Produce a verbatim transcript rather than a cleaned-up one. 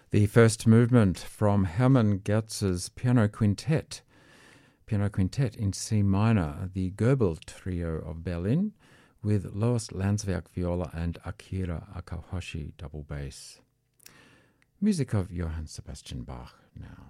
The first movement from Hermann Gertz's Piano Quintet, Piano Quintet in C minor, the Goebel Trio of Berlin, with Lois Landsberg viola and Akira Akahoshi double bass. Music of Johann Sebastian Bach now.